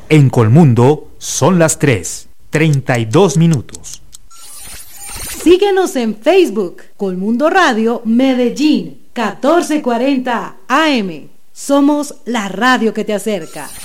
En Colmundo son las 3:32. Síguenos en Facebook, Colmundo Radio Medellín, 1440 AM. Somos la radio que te acerca.